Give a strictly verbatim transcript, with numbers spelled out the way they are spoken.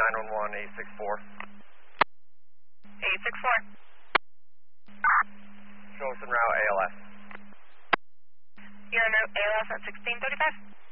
nine one one, eight six four. eight six four. Show us en route A L S. You're en route A L S at sixteen thirty-five?